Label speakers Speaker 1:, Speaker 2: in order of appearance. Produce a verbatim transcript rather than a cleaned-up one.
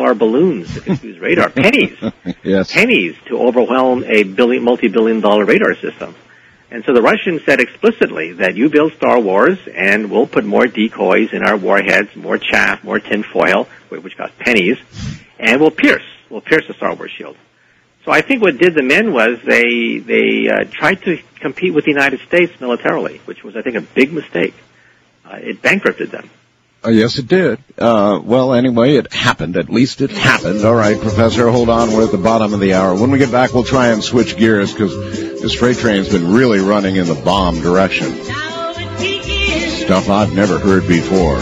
Speaker 1: Mylar balloons to confuse radar. Pennies.
Speaker 2: Yes.
Speaker 1: Pennies to overwhelm a billion, multi-billion dollar radar system. And so the Russians said explicitly that you build Star Wars and we'll put more decoys in our warheads, more chaff, more tinfoil, which cost pennies, and we'll pierce. We'll pierce the Star Wars shield. So I think what did them in was they they uh, tried to compete with the United States militarily, which was, I think, a big mistake. Uh, it bankrupted them.
Speaker 2: Uh, yes, it did. Uh, well, anyway, it happened. At least it happened. All right, Professor, hold on. We're at the bottom of the hour. When we get back, we'll try and switch gears because this freight train's been really running in the bomb direction. Stuff I've never heard before.